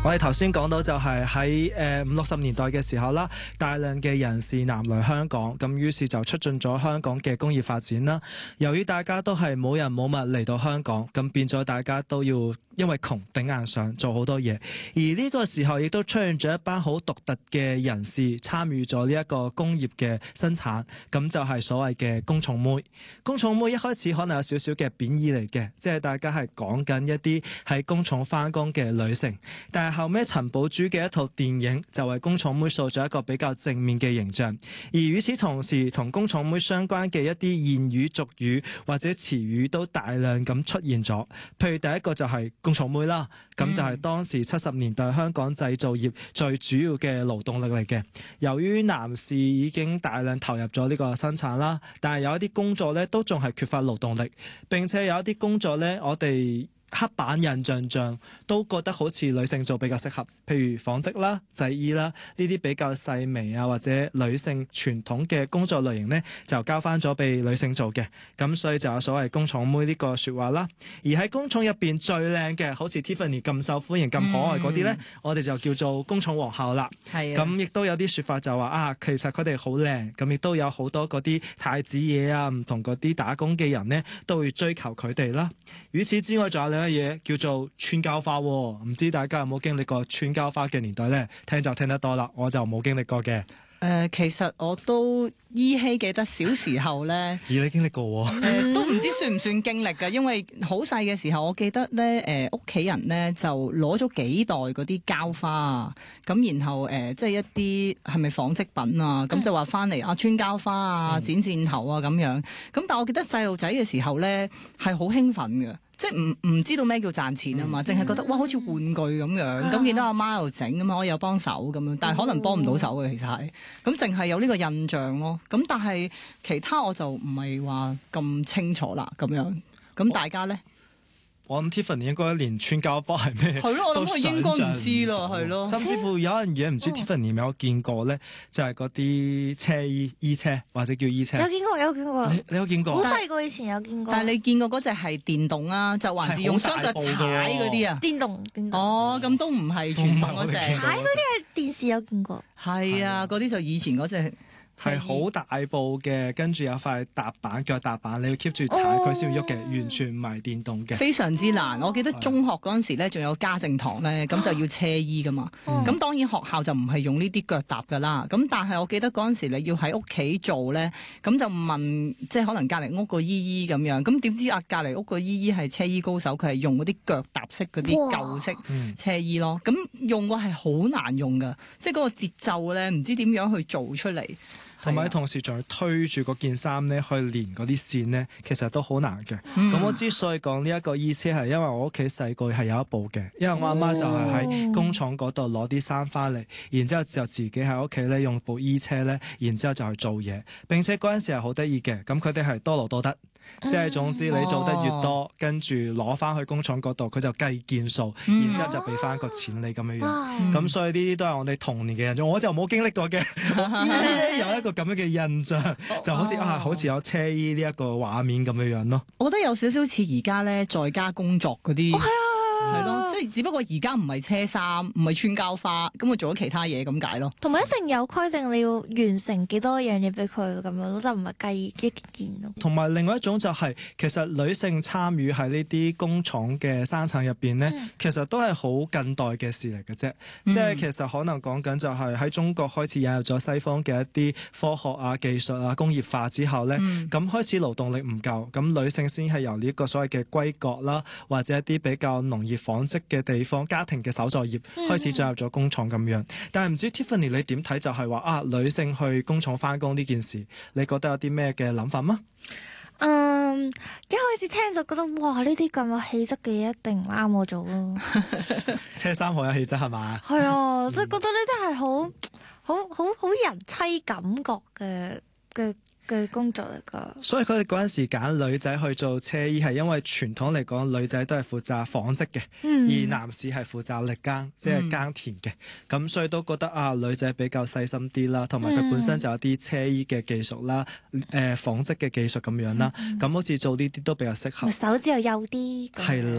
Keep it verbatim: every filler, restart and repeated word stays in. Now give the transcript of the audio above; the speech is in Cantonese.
我哋頭先講到就係喺誒五六十年代嘅時候啦，大量嘅人士南來香港，咁於是就促進咗香港嘅工業發展啦。由於大家都係冇人冇物嚟到香港，咁變咗大家都要因為窮頂硬上做好多嘢，而呢個時候亦都出現咗一班好獨特嘅人士參與咗呢一個工業嘅生產，咁就係所謂嘅工廠妹。工廠妹一開始可能有少少嘅貶義嚟嘅，即係大家係講緊一啲喺工廠返工嘅女性，但係後尾陳寶珠嘅一套電影就為工廠妹塑造一個比較正面嘅形象，而與此同時同工廠妹相關嘅一啲諺語俗語或者詞語都大量咁出現咗。譬如第一個就係工廠妹啦，咁就係當時七十年代香港製造業最主要嘅勞動力嚟嘅。由於男士已經大量投入咗呢個生產啦，但係有一啲工作咧都仲係缺乏勞動力，並且有一啲工作咧我哋刻板印象上都覺得好似女性做比較適合，譬如紡織啦、製衣啦呢啲比較細微啊或者女性傳統嘅工作類型呢，就交翻咗俾女性做嘅，咁所以就有所謂工廠妹呢個説話啦。而喺工廠入邊最靚嘅，好似 Tiffany 咁受歡迎、咁可愛嗰啲呢，嗯、我哋就叫做工廠皇后啦。係啊，咁亦都有啲説法就話啊，其實佢哋好靚，咁亦都有好多嗰啲太子爺啊、唔同嗰啲打工嘅人呢，都會追求佢哋啦。與此之外，仲有嘢叫做穿膠花，唔知大家有冇經歷過穿膠花嘅年代呢？聽就聽得多啦，我就冇經歷過嘅。 誒、呃，其實我都依稀記得小時候咧， 咦，你經歷過喎？ 誒、呃，都唔知算唔算經歷㗎，因為好細嘅時候，我記得咧，誒屋企人咧就攞咗幾袋嗰啲膠花啊，咁然後誒、呃，即係一啲係咪紡織品啊，咁就話翻嚟啊穿膠花啊、剪箭頭啊咁樣，咁但係我記得細路仔嘅時候咧係好興奮嘅。即係唔唔知道咩叫賺錢啊嘛，淨係、嗯、覺得哇好似玩具咁樣，咁見、嗯、到阿媽又整咁我有幫手咁樣，但係可能幫唔到手嘅其實係，咁淨係有呢個印象咯。咁但係其他我就唔係話咁清楚啦咁樣。咁大家咧？ 我諗 Tiffany 應該連穿膠花係咩？ 係咯，我諗佢應該唔知咯，係咯。 甚至乎有樣嘢唔知 Tiffany 有冇見過咧，就係嗰啲車衣衣車或者叫衣車。 有見過，有見過。 你，你有見過？ 好細個以前有見過。 但係你見過嗰隻係電動啊，就還是用雙腳踩嗰啲啊？ 電動，電動。 哦，咁都唔係傳統嗰隻。 踩嗰啲係電視有見過。 係啊，嗰啲就以前嗰隻。 係好大部嘅，跟住有塊踏板腳踏板，你要 keep 住踩佢先會喐嘅，哦、完全唔係電動嘅。非常之難，我記得中學嗰陣時咧，仲有家政堂咧，咁就要車衣噶嘛。咁、哦、當然學校就唔係用呢啲腳踏噶啦。咁但係我記得嗰陣時你要喺屋企做咧，咁就問即係可能隔離屋個姨姨咁樣。咁點知啊隔離屋個姨姨係車衣高手，佢係用嗰啲腳踏式嗰啲舊式車衣咯。咁、嗯、用過係好難用噶，即係嗰個節奏咧，唔知點樣去做出嚟。同埋同時仲要推住嗰件衫咧，去連嗰啲線咧，其實都好難嘅。咁、嗯、我之所以講呢一個衣車係因為我屋企細個係有一部嘅，因為我阿媽就係喺工廠嗰度攞啲衫翻嚟，然之後就自己喺屋企咧用部衣車咧，然之後就去做嘢。並且嗰陣時係好得意嘅，咁佢哋係多勞多得。即係總之你做得越多，哦、跟住攞翻去工廠嗰度，佢就計件數，嗯、然之後就俾翻個錢你咁樣樣。咁、嗯、所以呢啲都係我哋童年嘅印象，我就冇經歷過嘅。有一個咁樣嘅印象，就好似、哦、啊，好似有車衣呢一個畫面咁樣樣咯。 我覺得有少少似而家咧，在家工作嗰啲。係咯，即係只不過而家唔係車衫，唔係穿膠花，咁我做咗其他嘢咁解咯。 同埋一定有規定你要完成幾多樣嘢俾佢咁樣咯，就唔係計一件咯。 同埋另外一種就係、是，其實女性參與喺呢啲工廠嘅生產入邊咧，嗯、其實都係好近代嘅事嚟嘅啫。嗯、即係其實可能講緊就係喺中國開始引入咗西方嘅一啲科學啊、技術啊、工業化之後咧，咁、嗯、開始勞動力唔夠，咁女性先係由呢一個所謂嘅歸國啦，或者一啲比較農業紡織嘅地方，家庭嘅手作業開始進入咗工廠咁樣。但係唔知 Tiffany 你點睇就係話啊，女性去工廠返工呢件事，你覺得有啲咩嘅諗法嗎？ 嗯，一開始聽就覺得哇，呢啲咁有氣質嘅嘢一定唔啱我做咯。 車衫好有氣質係嘛？ 係啊，即係覺得呢啲係好好好好人妻感覺嘅嘅嘅工作嚟噶， 所以佢哋嗰陣時揀女仔去做車衣，係因為傳統嚟講，女仔都係負責紡織嘅，嗯、而男士係負責力耕，即係耕田嘅。咁、嗯、所以都覺得啊，女仔比較細心啲啦，同埋佢本身就有啲車衣嘅技術啦，誒、呃、紡織嘅技術咁樣啦。咁、嗯、好似做呢啲都比較適合， 手指又幼啲。係啦。